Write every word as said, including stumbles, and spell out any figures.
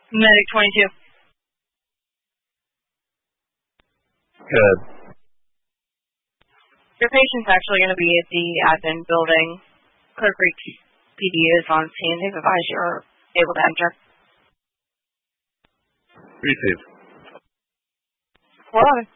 Medic twenty-two. Good. Your patient's actually going to be at the admin building. Clear Creek P D is on scene. They've advised you're able to enter. Received. four eleven.